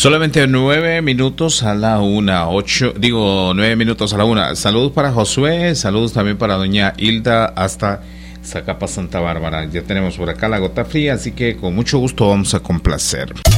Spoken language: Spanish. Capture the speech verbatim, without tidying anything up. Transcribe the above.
Solamente nueve minutos a la una, ocho, digo nueve minutos a la una. Saludos para Josué, saludos también para doña Hilda hasta Zacapa, Santa Bárbara. Ya tenemos por acá la gota fría, así que con mucho gusto vamos a complacer.